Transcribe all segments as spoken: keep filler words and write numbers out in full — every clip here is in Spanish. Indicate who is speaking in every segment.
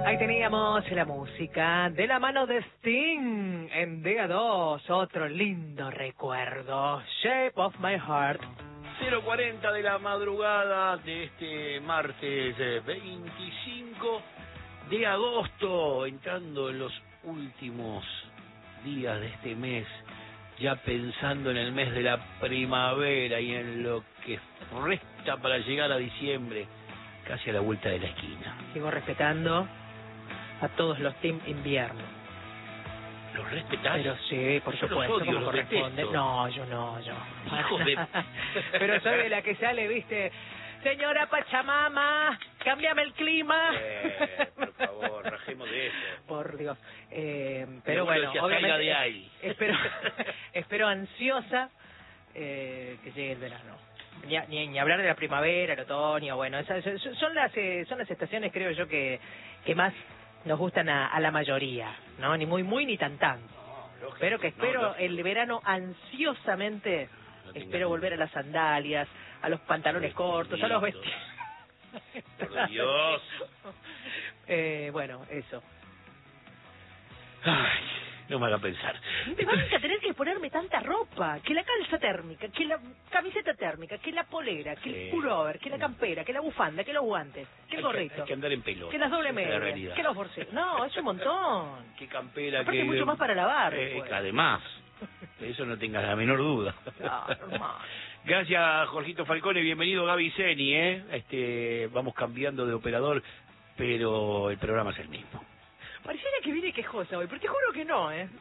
Speaker 1: Ahí teníamos la música de la mano de Sting en D A dos, otro lindo recuerdo, Shape of My Heart.
Speaker 2: cero cuarenta de la madrugada de este martes eh, veinticinco de agosto, entrando en los últimos días de este mes, ya pensando en el mes de la primavera y en lo que resta para llegar a diciembre, casi a la vuelta de la esquina.
Speaker 1: Sigo respetando a todos los team invierno.
Speaker 2: ¿Los respetás?
Speaker 1: Pero sí, por
Speaker 2: Yo
Speaker 1: supuesto,
Speaker 2: los odio,
Speaker 1: como
Speaker 2: los
Speaker 1: corresponde.
Speaker 2: detesto.
Speaker 1: No, yo no, yo.
Speaker 2: Hijo de...
Speaker 1: Pero soy de la que sale, viste, señora Pachamama, cámbiame el clima.
Speaker 2: Eh, por favor, rajemos de eso.
Speaker 1: Por Dios. Eh, pero
Speaker 2: Mi abuelo
Speaker 1: bueno,
Speaker 2: decía,
Speaker 1: obviamente
Speaker 2: "Salga de ahí".
Speaker 1: espero, espero ansiosa eh, que llegue el verano. Ni, ni, ni hablar de la primavera, el otoño, bueno, esas son son las eh, son las estaciones, creo yo, que que más nos gustan a, a la mayoría, ¿no? Ni muy muy ni tan tan.
Speaker 2: Lógico,
Speaker 1: Pero que espero
Speaker 2: no, lógico.
Speaker 1: el verano ansiosamente,
Speaker 2: No tengas
Speaker 1: espero volver a las sandalias, a los pantalones cortos, a los vestidos.
Speaker 2: Por Dios.
Speaker 1: eh, bueno, eso.
Speaker 2: Ay, no me haga pensar.
Speaker 1: Me vas a tener que ponerme tanta ropa, que la calza térmica, que la camiseta térmica, que la polera, que
Speaker 2: Sí.
Speaker 1: el pullover, que la campera, que la bufanda, que los guantes, que el
Speaker 2: Hay que-
Speaker 1: gorrito,
Speaker 2: hay que andar en pelota.
Speaker 1: que las doble
Speaker 2: Esa es la
Speaker 1: medias,
Speaker 2: realidad.
Speaker 1: que los borseos. No, es un montón.
Speaker 2: Qué campera,
Speaker 1: Aparte
Speaker 2: que...
Speaker 1: hay mucho más para lavar,
Speaker 2: Eh,
Speaker 1: pues.
Speaker 2: además, de eso no tengas la menor duda.
Speaker 1: Claro, hermano.
Speaker 2: Gracias, Jorgito Falcone. Bienvenido, Gaby Zeni, ¿eh? Este, vamos cambiando de operador, pero el programa es el mismo.
Speaker 1: Pareciera que viene quejosa hoy, pero te juro que no, ¿eh?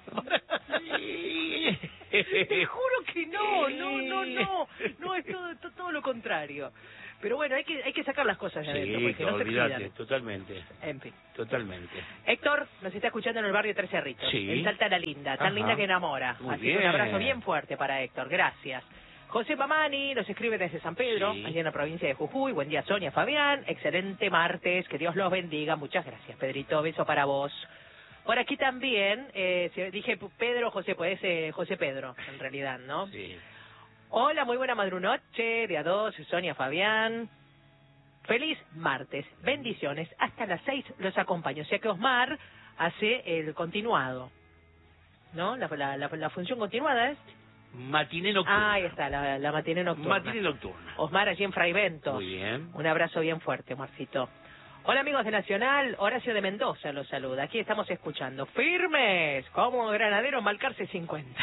Speaker 1: Te juro que no, no, no, no. No, es todo, to- todo lo contrario. Pero bueno, hay que hay que sacar las cosas de adentro,
Speaker 2: Sí,
Speaker 1: porque no se
Speaker 2: olvídate,
Speaker 1: expidan.
Speaker 2: totalmente,
Speaker 1: En fin.
Speaker 2: totalmente.
Speaker 1: Héctor nos está escuchando en el barrio Tres Cerritos,
Speaker 2: Sí.
Speaker 1: en Salta la Linda, tan
Speaker 2: Ajá.
Speaker 1: linda que enamora.
Speaker 2: Muy
Speaker 1: Así que un
Speaker 2: bien.
Speaker 1: abrazo bien fuerte para Héctor, gracias. José Mamani nos escribe desde San Pedro,
Speaker 2: Sí.
Speaker 1: allí en la provincia de Jujuy. Buen día, Sonia, Fabián. Excelente martes, que Dios los bendiga. Muchas gracias, Pedrito. Beso para vos. Por aquí también, eh, se- dije Pedro, José, pues eh, José Pedro, en realidad, ¿no?
Speaker 2: Sí.
Speaker 1: Hola, muy buena madrunoche, día dos, Sonia, Fabián. Feliz martes, bendiciones. Hasta las seis los acompaño. O sea que Osmar hace el continuado, ¿no? La, la, la, la función continuada es...
Speaker 2: Matiné nocturna.
Speaker 1: Ah, ahí está, la, la matiné nocturna.
Speaker 2: Matiné nocturna.
Speaker 1: Osmar allí en Fraiventos.
Speaker 2: Muy bien.
Speaker 1: Un abrazo bien fuerte, Marcito. Hola amigos de Nacional, Horacio de Mendoza los saluda. Aquí estamos escuchando. Firmes, como granadero Malcarce cincuenta.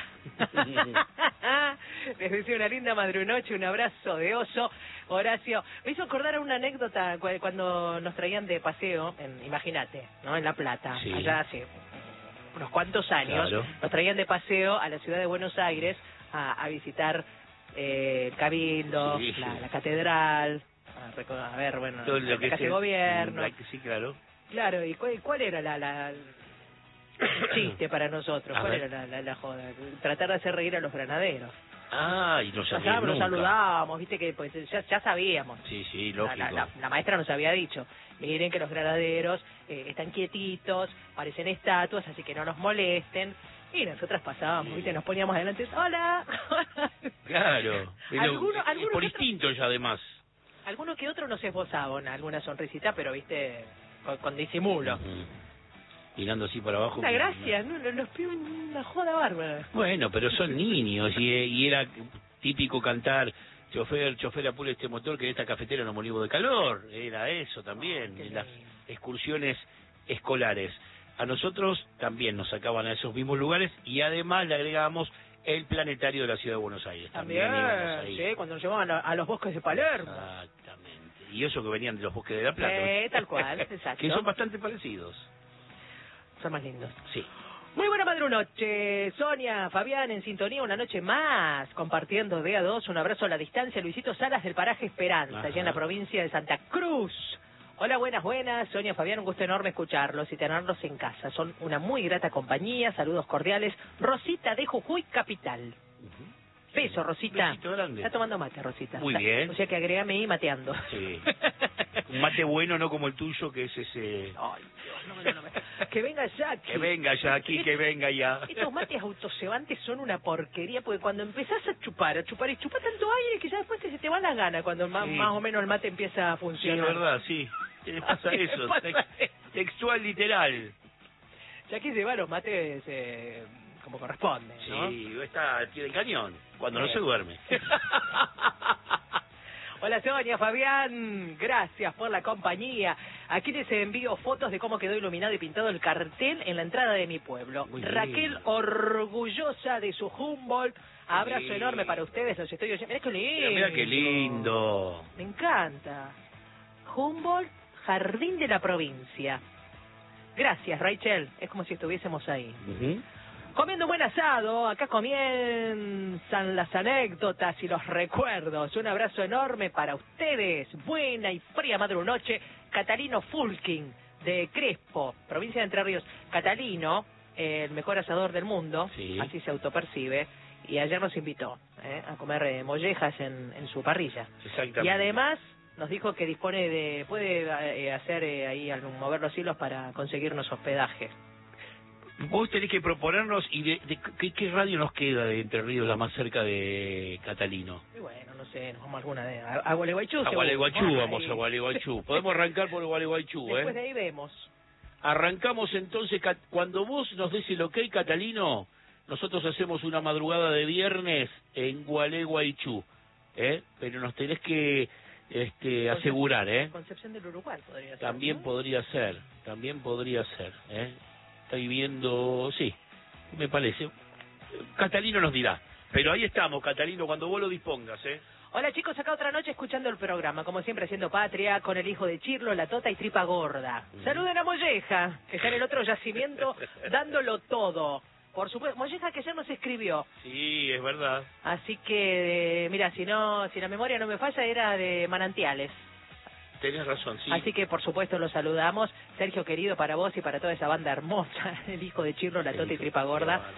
Speaker 1: Les deseo una linda madrunoche, un abrazo de oso. Horacio, me hizo acordar a una anécdota cu- cuando nos traían de paseo, en, imagínate, ¿no? En La Plata,
Speaker 2: Sí.
Speaker 1: allá hace unos cuantos años,
Speaker 2: Claro.
Speaker 1: nos traían de paseo a la ciudad de Buenos Aires a, a visitar eh, el Cabildo,
Speaker 2: Sí.
Speaker 1: la, la catedral, a, reco- a ver, bueno,
Speaker 2: Todo lo
Speaker 1: la
Speaker 2: que
Speaker 1: casa
Speaker 2: es
Speaker 1: de
Speaker 2: el-
Speaker 1: gobierno.
Speaker 2: la- sí, claro.
Speaker 1: Claro, ¿y cuál, cuál era la, la el chiste para nosotros?
Speaker 2: A
Speaker 1: ¿Cuál
Speaker 2: ver.
Speaker 1: era la, la, la joda? Tratar de hacer reír a los granaderos.
Speaker 2: Ah, y no sabía
Speaker 1: Pasábamos, nos
Speaker 2: nunca.
Speaker 1: saludábamos, viste que pues ya, ya sabíamos.
Speaker 2: Sí, sí,
Speaker 1: La,
Speaker 2: lógico.
Speaker 1: la, la- la maestra nos había dicho, miren que los granaderos eh, están quietitos, parecen estatuas, así que no nos molesten. Y nosotras pasábamos,
Speaker 2: Sí.
Speaker 1: viste, nos poníamos adelante, hola.
Speaker 2: Claro. Pero,
Speaker 1: Alguno-
Speaker 2: eh,
Speaker 1: alguno
Speaker 2: por
Speaker 1: que otro-
Speaker 2: instinto ya, además.
Speaker 1: Alguno que otro nos esbozaba una, alguna sonrisita, pero viste, con, con disimulo.
Speaker 2: Ujú. Mirando así para abajo.
Speaker 1: Una gracia, ¿no? Nos nos pidió una joda bárbara.
Speaker 2: Bueno, pero son niños y, y era típico cantar chofer, chofer apure este motor que en esta cafetera nos morimos de calor. Era eso también,
Speaker 1: Qué
Speaker 2: en las
Speaker 1: lindo.
Speaker 2: excursiones escolares. A nosotros también nos sacaban a esos mismos lugares y además le agregábamos el planetario de la ciudad de Buenos Aires. También,
Speaker 1: También,
Speaker 2: íbamos ahí.
Speaker 1: sí, cuando nos llevaban a, a los bosques de Palermo.
Speaker 2: Exactamente. Y eso que venían de los bosques de La Plata.
Speaker 1: Eh, tal cual, exacto.
Speaker 2: Que son bastante parecidos.
Speaker 1: Son más lindos.
Speaker 2: Sí.
Speaker 1: Muy buena madrunoche, Sonia, Fabián, en sintonía, una noche más, compartiendo D A dos, un abrazo a la distancia, Luisito Salas del paraje Esperanza,
Speaker 2: Ajá.
Speaker 1: allá en la provincia de Santa Cruz. Hola, buenas, buenas, Sonia, Fabián, un gusto enorme escucharlos y tenerlos en casa. Son una muy grata compañía, saludos cordiales. Rosita de Jujuy, capital.
Speaker 2: Ujú.
Speaker 1: Beso, Rosita.
Speaker 2: Besito grande.
Speaker 1: Está tomando mate, Rosita.
Speaker 2: Muy
Speaker 1: Está-
Speaker 2: bien.
Speaker 1: O sea que agregame ahí mateando.
Speaker 2: Sí. Un mate bueno, no como el tuyo, que es ese...
Speaker 1: Ay, Dios, no, no, no, no. Que venga Jackie.
Speaker 2: Que venga ya aquí, que venga ya.
Speaker 1: Estos mates autocebantes son una porquería, porque cuando empezás a chupar, a chupar y chupar tanto aire que ya después se te van las ganas cuando más,
Speaker 2: Sí.
Speaker 1: más o menos el mate empieza a
Speaker 2: Sí, es
Speaker 1: funcionar.
Speaker 2: verdad, sí. Te pasa
Speaker 1: ¿Qué
Speaker 2: eso.
Speaker 1: pasa
Speaker 2: Te,
Speaker 1: eso?
Speaker 2: Textual, literal.
Speaker 1: Ya que lleva los mates eh, como corresponde, ¿no?
Speaker 2: Sí, está al pie del cañón, cuando no
Speaker 1: Sí.
Speaker 2: se duerme.
Speaker 1: Hola Sonia, Fabián, gracias por la compañía. Aquí les envío fotos de cómo quedó iluminado y pintado el cartel en la entrada de mi pueblo.
Speaker 2: Muy
Speaker 1: Raquel,
Speaker 2: lindo.
Speaker 1: orgullosa de su Humboldt. Abrazo
Speaker 2: lindo.
Speaker 1: enorme para ustedes, los estoy oyendo. Mirá qué lindo.
Speaker 2: Mira, mira qué lindo.
Speaker 1: Me encanta. Humboldt, Jardín de la Provincia. Gracias, Rachel. Es como si estuviésemos ahí.
Speaker 2: Ujú.
Speaker 1: Comiendo un buen asado, acá comienzan las anécdotas y los recuerdos. Un abrazo enorme para ustedes. Buena y fría madrunoche. Catalino Fulking, de Crespo, provincia de Entre Ríos. Catalino, eh, el mejor asador del mundo,
Speaker 2: Sí.
Speaker 1: así se autopercibe. Y ayer nos invitó eh, a comer eh, mollejas en, en su parrilla.
Speaker 2: Exactamente.
Speaker 1: Y además nos dijo que dispone de, puede eh, hacer eh, ahí, algún- mover los hilos para conseguirnos hospedaje.
Speaker 2: Vos tenés que proponernos, y de, de ¿qué, qué radio nos queda de Entre Ríos, la más cerca de Catalino?
Speaker 1: Y bueno, no sé, nos vamos a alguna de... A, a Gualeguaychú,
Speaker 2: A
Speaker 1: seguro.
Speaker 2: Gualeguaychú,
Speaker 1: Ahí.
Speaker 2: vamos a Gualeguaychú. Podemos arrancar por Gualeguaychú,
Speaker 1: Después de
Speaker 2: ¿eh?
Speaker 1: ahí vemos.
Speaker 2: Arrancamos entonces, Cat- cuando vos nos des el ok, Catalino, nosotros hacemos una madrugada de viernes en Gualeguaychú, ¿eh? Pero nos tenés que este, asegurar, ¿eh?
Speaker 1: Concepción del Uruguay podría ser.
Speaker 2: También
Speaker 1: ¿no?
Speaker 2: podría ser, también podría ser, ¿eh? Estoy viendo, sí, me parece. Catalino nos dirá. Pero ahí estamos, Catalino, cuando vos lo dispongas, ¿eh?
Speaker 1: Hola chicos, acá otra noche escuchando el programa, como siempre haciendo patria, con el hijo de Chirlo, la Tota y Tripa Gorda.
Speaker 2: Mm.
Speaker 1: Saluden a Molleja, que está en el otro yacimiento dándolo todo. Por supuesto, Molleja que ya nos escribió.
Speaker 2: Sí, es verdad.
Speaker 1: Así que, eh, mira, si no, si la memoria no me falla, era de Manantiales.
Speaker 2: Tenés razón, sí.
Speaker 1: Así que, por supuesto, los saludamos. Sergio, querido, para vos y para toda esa banda hermosa, el hijo de Chirlo, la
Speaker 2: El
Speaker 1: Tota y
Speaker 2: hijo,
Speaker 1: Tripa
Speaker 2: qué
Speaker 1: Gorda.
Speaker 2: bárbaro.